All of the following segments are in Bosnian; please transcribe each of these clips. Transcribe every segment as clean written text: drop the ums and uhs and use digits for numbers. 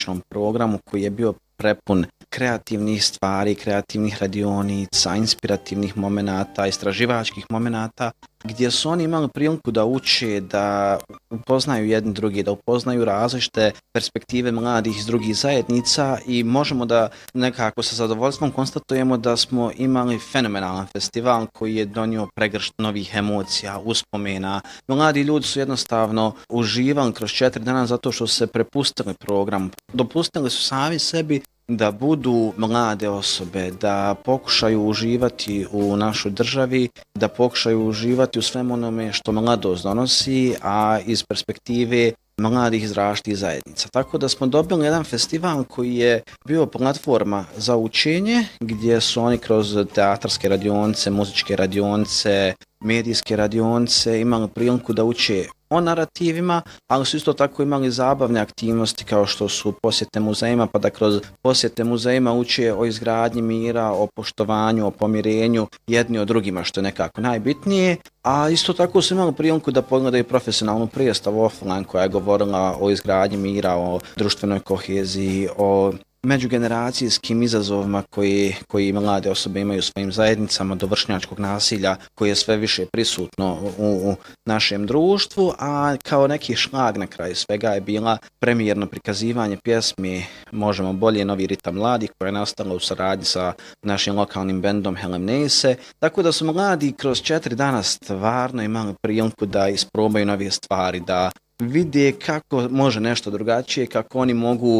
programu koji je bio prepun kreativnih stvari, kreativnih radionica, inspirativnih momenata, istraživačkih momenata, gdje su oni imali priliku da uče, da upoznaju jedni drugi, da upoznaju različite perspektive mladih iz drugih zajednica i možemo da nekako sa zadovoljstvom konstatujemo da smo imali fenomenalan festival koji je donio pregršt novih emocija, uspomena. Mladi ljudi su jednostavno uživali kroz 4 dana zato što su se prepustili program. Dopustili su sami sebi da budu mlade osobe, da pokušaju uživati u našoj državi, da pokušaju uživati u svemu onome što mladost donosi, a iz perspektive mladih iz različitih zajednica. Tako da smo dobili jedan festival koji je bio platforma za učenje, gdje su oni kroz teatarske radionice, muzičke radionice, medijske radionice imali priliku da uče o narativima, ali su isto tako imali zabavne aktivnosti kao što su posjete muzejima, pa da kroz posjete muzejima uče o izgradnji mira, o poštovanju, o pomirenju jedni od drugima, što je nekako najbitnije. A isto tako su imali priliku da pogledaju profesionalnu predstavu offline koja je govorila o izgradnji mira, o društvenoj koheziji, o međugeneracijskim izazovima koji mlade osobe imaju u svojim zajednicama, do vršnjačkog nasilja koje je sve više prisutno u našem društvu, a kao neki šlag na kraju svega je bila premijerno prikazivanje pjesmi Možemo bolje, novi ritam mladih, koja je nastala u saradnji sa našim lokalnim bendom Helemneise. Tako da su mladi kroz 4 dana stvarno imali priliku da isprobaju nove stvari, da vide kako može nešto drugačije, kako oni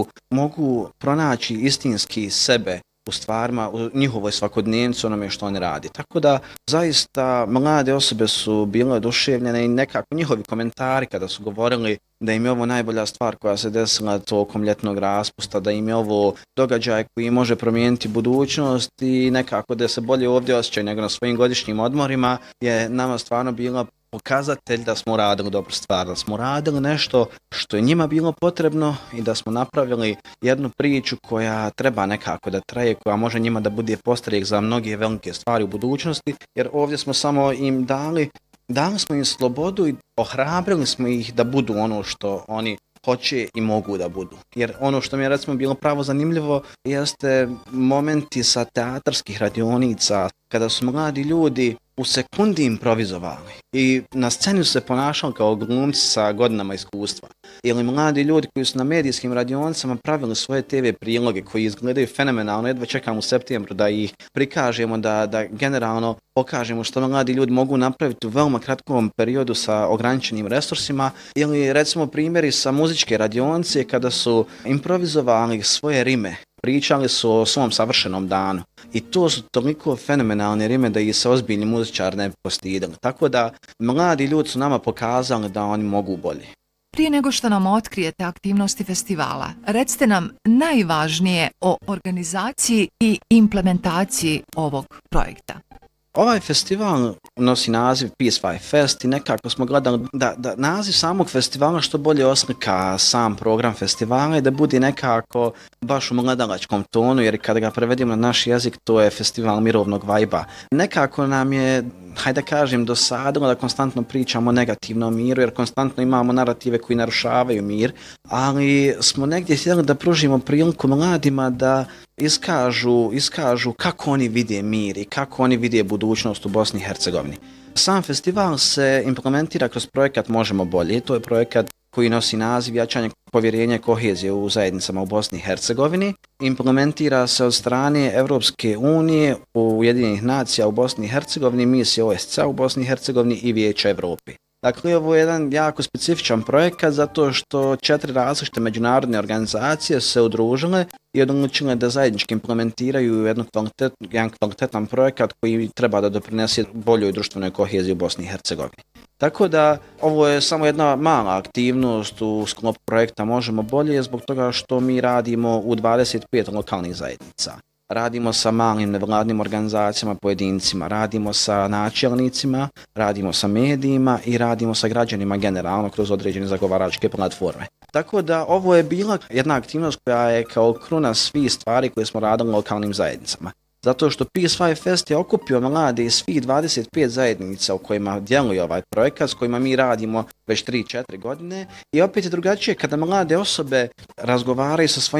mogu pronaći istinski sebe u stvarima, u njihovoj svakodnevnici, onome što oni radi. Tako da zaista mlade osobe su bile oduševljene i nekako njihovi komentari kada su govorili da im je ovo najbolja stvar koja se desila tokom ljetnog raspusta, da im je ovo događaj koji može promijeniti budućnost i nekako da se bolje ovdje osjećaju nego na svojim godišnjim odmorima, je nama stvarno bila pokazatelj da smo radili dobru stvar, da smo radili nešto što je njima bilo potrebno i da smo napravili jednu priču koja treba nekako da traje, koja može njima da bude postrek za mnoge velike stvari u budućnosti, jer ovdje smo samo im dali smo im slobodu i ohrabrili smo ih da budu ono što oni hoće i mogu da budu. Jer ono što mi je recimo bilo pravo zanimljivo jeste momenti sa teatarskih radionica kada su mladi ljudi u sekundi improvizovali i na sceni su se ponašali kao glumci sa godinama iskustva. Ili mladi ljudi koji su na medijskim radionicama pravili svoje TV priloge koji izgledaju fenomenalno, jedva čekam u septembru da ih prikažemo, da generalno pokažemo što mladi ljudi mogu napraviti u veoma kratkom periodu sa ograničenim resursima. Ili recimo primjeri sa muzičke radionice kada su improvizovali svoje rime, pričali su o svom savršenom danu i to su toliko fenomenalne rime da ih se ozbiljni muzičar ne bi postidili. Tako da mladi ljudi su nama pokazali da oni mogu bolje. Prije nego što nam otkrijete aktivnosti festivala, recite nam najvažnije o organizaciji i implementaciji ovog projekta. Ovaj festival nosi naziv Peace Five Fest i nekako smo gledali da naziv samog festivala što bolje oslika sam program festivala i da bude nekako baš u mladalačkom tonu, jer kada ga prevedemo na naš jezik to je festival mirovnog vajba. Nekako nam je, hajde kažem, dosadilo da konstantno pričamo o negativnom miru, jer konstantno imamo narative koji narušavaju mir, ali smo negdje htjeli da pružimo priliku mladima da iskažu kako oni vide mir i kako oni vide budućnost u Bosni i Hercegovini. Sam festival se implementira kroz projekat Možemo bolje. To je projekat koji nosi naziv Jačanje povjerenja i kohezije u zajednicama u Bosni i Hercegovini. Implementira se od strane Evropske unije, Ujedinjenih nacija u Bosni i Hercegovini, misije OSCE u Bosni i Hercegovini i Vijeća Evrope. Dakle, ovo je jedan jako specifičan projekat zato što 4 različite međunarodne organizacije se udružile i odlučile da zajednički implementiraju jedan kvalitetan projekat koji treba da doprinese boljoj društvenoj koheziji u Bosni i Hercegovini. Tako da ovo je samo jedna mala aktivnost u sklopu projekta Možemo bolje zbog toga što mi radimo u 25 lokalnih zajednica. Radimo sa malim nevladnim organizacijama, pojedincima, radimo sa načelnicima, radimo sa medijima i radimo sa građanima generalno kroz određene zagovaračke platforme. Tako da ovo je bila jedna aktivnost koja je kao kruna svih stvari koje smo radili u lokalnim zajednicama. zato što Peace Five Fest je okupio mlade iz svih 25 zajednica u kojima djeluje ovaj projekat, s kojima mi radimo već 3-4 godine i opet je drugačije kada mlade osobe razgovaraju sa svojim